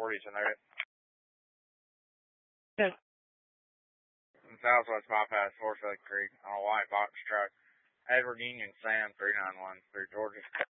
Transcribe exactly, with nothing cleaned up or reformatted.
forty tonight. Good. In Southwest Bypass, Forsyth Creek, on a white box truck. Edward Union Sam, three nine one, through Georgia.